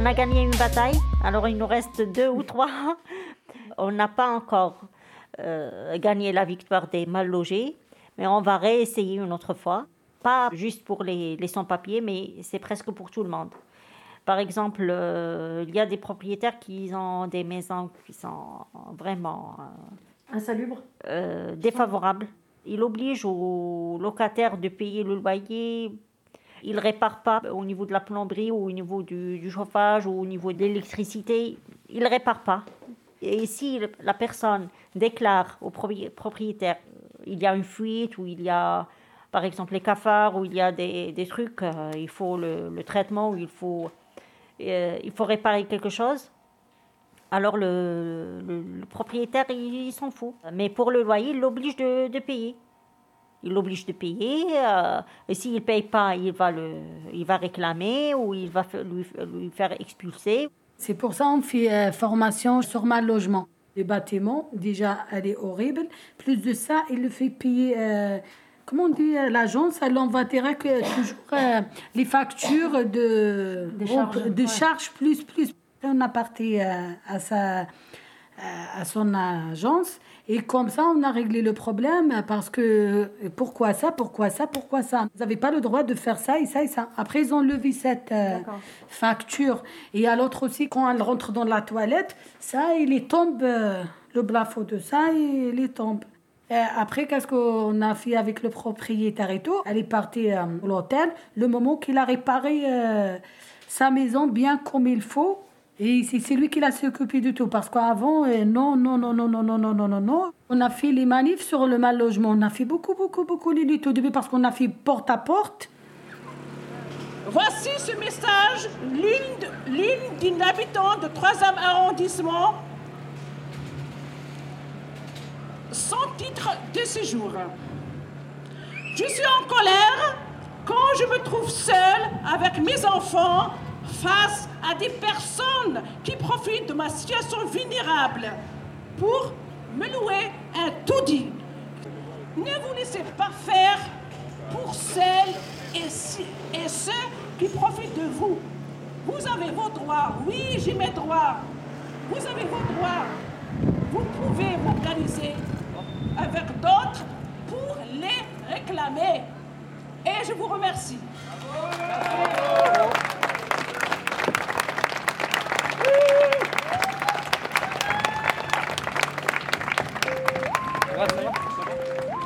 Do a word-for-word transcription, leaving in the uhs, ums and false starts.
On a gagné une bataille, alors il nous reste deux ou trois. On n'a pas encore euh, gagné la victoire des mal logés, mais on va réessayer une autre fois. Pas juste pour les, les sans-papiers, mais c'est presque pour tout le monde. Par exemple, euh, il y a des propriétaires qui ont des maisons qui sont vraiment euh, insalubres, euh, défavorables. Il oblige aux locataires de payer le loyer. Il ne répare pas au niveau de la plomberie ou au niveau du, du chauffage ou au niveau de l'électricité. Il ne répare pas. Et si la personne déclare au propriétaire il y a une fuite ou il y a, par exemple, les cafards ou il y a des, des trucs, euh, il faut le, le traitement ou il faut, euh, il faut réparer quelque chose, alors le, le, le propriétaire, il, il s'en fout. Mais pour le loyer, il l'oblige de, de payer. Il l'oblige de payer, euh, et s'il ne paye pas, il va, le, il va réclamer ou il va lui, lui faire expulser. C'est pour ça qu'on fait euh, formation sur mal logement. Le bâtiment, déjà, elle est horrible. Plus de ça, il le fait payer, euh, comment on dit, euh, l'agence, elle envoie direct euh, toujours euh, les factures de, Des charges, de ouais. charges plus, plus. On a parti euh, à, sa, euh, à son agence. Et comme ça, on a réglé le problème parce que pourquoi ça, pourquoi ça, pourquoi ça. Vous n'avez pas le droit de faire ça et ça et ça. Après, ils ont levé cette euh, facture. Et à l'autre aussi, quand elle rentre dans la toilette, ça, il est tombe, euh, le plafond de ça, il est tombe. Et après, qu'est-ce qu'on a fait avec le propriétaire et tout? Elle est partie euh, à l'hôtel. Le moment qu'il a réparé euh, sa maison bien comme il faut, et c'est lui qui l'a s'occupé du tout. Parce qu'avant, euh, non, non, non, non, non, non, non, non, non, non. On a fait les manifs sur le mal logement. On a fait beaucoup, beaucoup, beaucoup les luttes au début parce qu'on a fait porte à porte. Voici ce message, l'une, l'une d'une habitante de troisième arrondissement, sans titre de séjour. Je suis en colère quand je me trouve seule avec mes enfants face à des personnes qui profitent de ma situation vulnérable pour me louer un tout-dit. Ne vous laissez pas faire pour celles et, si, et ceux qui profitent de vous. Vous avez vos droits. Oui, j'ai mes droits. Vous avez vos droits. Vous pouvez vous organiser avec d'autres pour les réclamer. Et je vous remercie. Bravo.